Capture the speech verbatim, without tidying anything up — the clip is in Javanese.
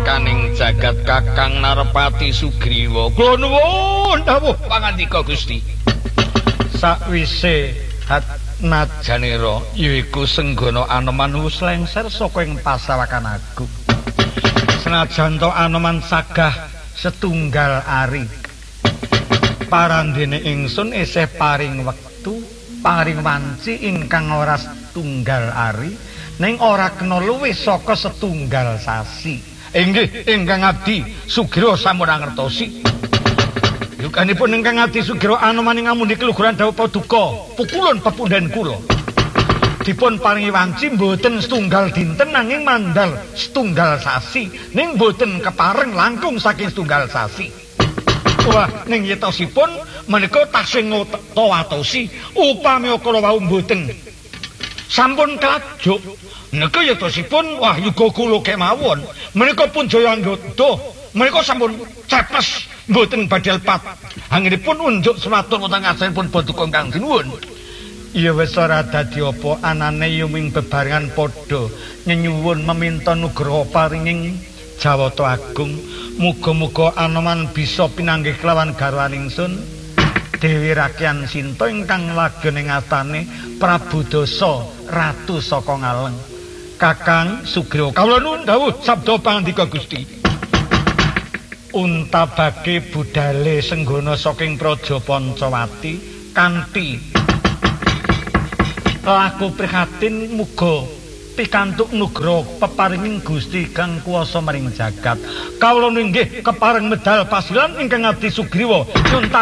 wakaning jagat Kakang Narpati Sugriwa. Kula nuwun dawuh pangandika Gusti. Sakwise Hatnajanira yaiku senggana Anoman wis lengser saka ing pasawakan agung. Senajan to Anoman sagah setunggal ari. Parandene ingsun isih paring wektu, paring wanci ingkang ora setunggal ari, ning ora kena luwih saka setunggal sasi. Inggih, ingkang abdi Sugriwa sampun ngertosi. Yukanipun ingkang ati Sugriwa Anoman ing amundi keluhuran dawuh paduka, pukulun pepundhen kula. Dipun paringi wanci mboten setunggal dinten nanging mandal setunggal sasi, ning mboten kepareng langkung saking setunggal sasi. Wah, ning yetosipun menika taksih ngowatosi upami kala wau mboten sampun kajuk. Nika yetosipun wah yuga kula kemawon menika pun jaya anggoda menika sampun cepes mboten badhe lepat. Anggenipun unjuk sematur wonten ngajenipun paduka ingkang sinuwun. Iya wis ora dadi apa anane yuming bebarengan padha nyenyuwun meminta nugraha paringing Jawata Agung. Muga-muga Anoman bisa pinanggih kelawan garwaning ingsun Dewi Rakyan Sinta ingkang lageng ing atane Prabu Dasa Ratu saka Ngaleng. Kakang Sugriwa kawula nuwun dawuh sabda pangandika Gusti. Untabake budale senggana saking Praja Pancawati kanthi laku prihatin muga pikantuk nugraha peparinging Gusti kang kuwasa maring jagat. Kawula inggih kepareng medal pasilan ingkang abdi Sugriwa.